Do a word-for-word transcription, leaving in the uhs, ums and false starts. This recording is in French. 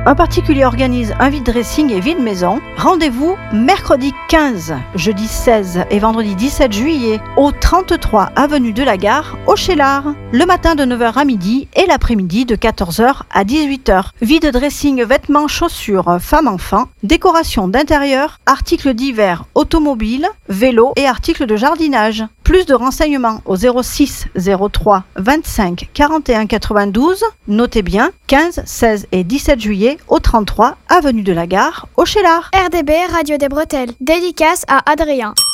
un particulier organise un vide dressing et vide maison, rendez-vous mercredi quinze, jeudi seize et vendredi dix-sept juillet au trente-trois avenue de la Gare, au Chélar, le matin de neuf heures à midi et l'après-midi de quatorze heures à dix-huit heures. Vide dressing, vêtements, chaussures, femmes-enfants, décoration d'intérieur, articles divers, automobiles, vélos et articles de jardinage. Plus de renseignements au zéro six zéro trois vingt-cinq quarante et un quatre-vingt-douze. Notez bien, quinze, seize et dix-sept juillet au trente-trois avenue de la Gare, au Chélar. R D B Radio des Bretelles. Dédicace à Adrien.